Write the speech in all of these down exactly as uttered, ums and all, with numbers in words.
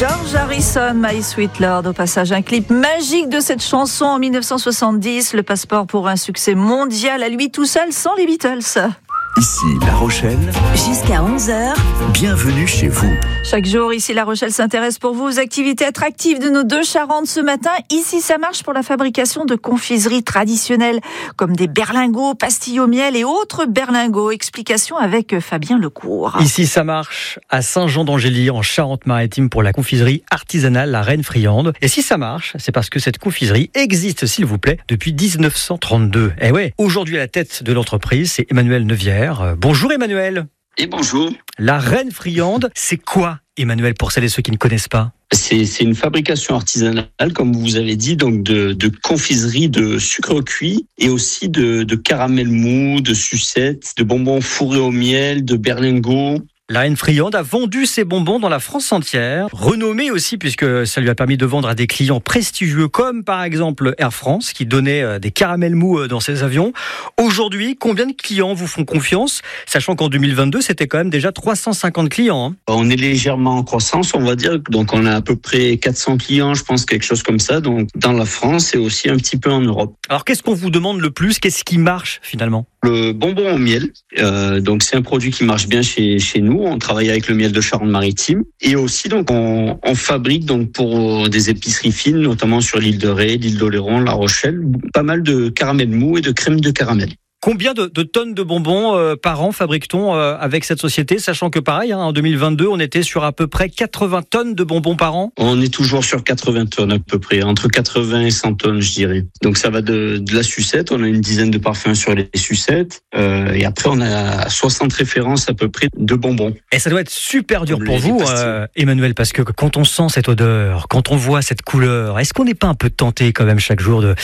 George Harrison, My Sweet Lord. Au passage, un clip magique de cette chanson en mille neuf cent soixante-dix. Le passeport pour un succès mondial à lui tout seul, sans les Beatles. Ici La Rochelle, jusqu'à onze heures, bienvenue chez vous. Chaque jour, ici La Rochelle s'intéresse pour vous aux activités attractives de nos deux Charentes. Ce matin, ici ça marche pour la fabrication de confiseries traditionnelles comme des berlingots, pastilles au miel et autres berlingots. Explication avec Fabien Lecourt. Ici ça marche à Saint-Jean-d'Angély en Charente-Maritime pour la confiserie artisanale La Reine Friande. Et si ça marche, c'est parce que cette confiserie existe, s'il vous plaît, depuis dix-neuf cent trente-deux. Eh ouais, aujourd'hui à la tête de l'entreprise, c'est Emmanuel Neuvière. Bonjour Emmanuel. Et bonjour. La Reine Friande, c'est quoi Emmanuel pour celles et ceux qui ne connaissent pas? C'est, c'est une fabrication artisanale, comme vous avez dit, donc de, de confiserie de sucre cuit et aussi de, de caramel mou, de sucettes, de bonbons fourrés au miel, de berlingots. La Reine Friande a vendu ses bonbons dans la France entière, renommée aussi puisque ça lui a permis de vendre à des clients prestigieux comme par exemple Air France qui donnait des caramels mous dans ses avions. Aujourd'hui, combien de clients vous font confiance, sachant qu'en deux mille vingt-deux, c'était quand même déjà trois cent cinquante clients. Hein. On est légèrement en croissance, on va dire, donc on a à peu près quatre cents clients, je pense, quelque chose comme ça, donc dans la France et aussi un petit peu en Europe. Alors qu'est-ce qu'on vous demande le plus? Qu'est-ce qui marche finalement? Le bonbon au miel, euh, donc c'est un produit qui marche bien chez chez nous. On travaille avec le miel de Charente-Maritime et aussi donc on, on fabrique donc pour des épiceries fines, notamment sur l'île de Ré, l'île d'Oléron, La Rochelle, pas mal de caramel mou et de crème de caramel. Combien de, de tonnes de bonbons euh, par an fabrique-t-on euh, avec cette société, sachant que pareil, hein, en deux mille vingt-deux, on était sur à peu près quatre-vingts tonnes de bonbons par an? On est toujours sur quatre-vingts tonnes à peu près, entre quatre-vingts et cent tonnes, je dirais. Donc ça va de, de la sucette, on a une dizaine de parfums sur les sucettes, euh, et après on a soixante références à peu près de bonbons. Et ça doit être super dur Comme pour les, vous, les euh, Emmanuel, parce que quand on sent cette odeur, quand on voit cette couleur, est-ce qu'on n'est pas un peu tenté quand même chaque jour de...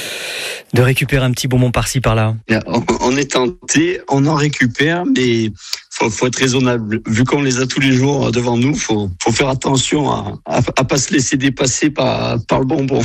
de récupérer un petit bonbon par-ci, par-là? On est tenté, on en récupère, mais faut, faut être raisonnable. Vu qu'on les a tous les jours devant nous, faut, faut faire attention à, à, à pas se laisser dépasser par, par le bonbon.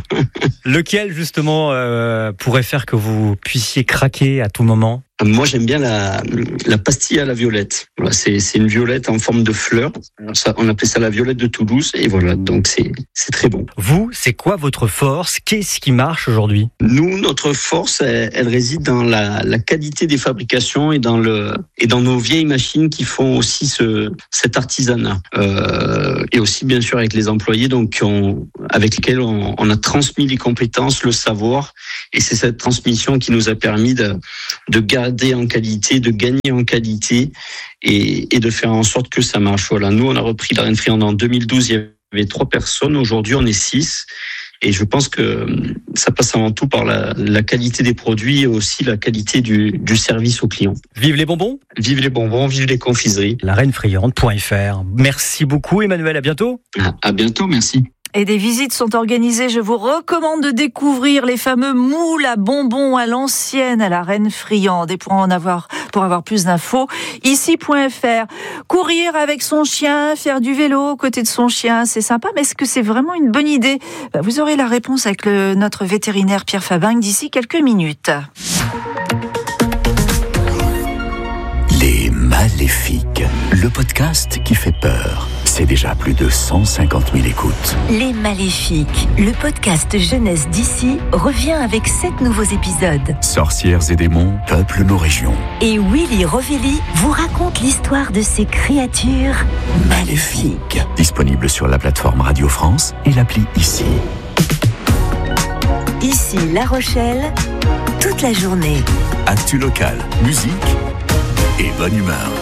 Lequel, justement, euh, pourrait faire que vous puissiez craquer à tout moment? Moi, j'aime bien la, la pastille à la violette. Voilà, c'est, c'est une violette en forme de fleur. Ça, on appelait ça la violette de Toulouse. Et voilà, donc c'est, c'est très bon. Vous, c'est quoi votre force? Qu'est-ce qui marche aujourd'hui? Nous, notre force, elle, elle réside dans la, la qualité des fabrications et dans le et dans nos vieilles machines qui font aussi ce cet artisanat. Euh, et aussi, bien sûr, avec les employés, donc on, avec lesquels on, on a transmis les compétences, le savoir. Et c'est cette transmission qui nous a permis de de garder en qualité, de gagner en qualité et, et de faire en sorte que ça marche. Voilà. Nous, on a repris la Reine Friande en deux mille douze, il y avait trois personnes. Aujourd'hui, on est six. Et je pense que ça passe avant tout par la, la qualité des produits et aussi la qualité du, du service aux clients. Vive les bonbons! Vive les bonbons, vive les confiseries. la reine friande point f r. Merci beaucoup, Emmanuel. À bientôt. À, à bientôt, merci. Et des visites sont organisées. Je vous recommande de découvrir les fameux moules à bonbons à l'ancienne à la Reine Friande. Et pour en avoir, pour avoir plus d'infos, ici point f r. Courir avec son chien, faire du vélo aux côtés de son chien, c'est sympa. Mais est-ce que c'est vraiment une bonne idée? Vous aurez la réponse avec le, notre vétérinaire Pierre Fabin d'ici quelques minutes. Les Maléfiques, le podcast qui fait peur. C'est déjà plus de cent cinquante mille écoutes. Les Maléfiques, le podcast jeunesse d'ici, revient avec sept nouveaux épisodes. Sorcières et démons peuplent nos régions. Et Willy Rovelli vous raconte l'histoire de ces créatures maléfiques. Disponible sur la plateforme Radio France et l'appli Ici. Ici La Rochelle, toute la journée. Actu local, musique et bonne humeur.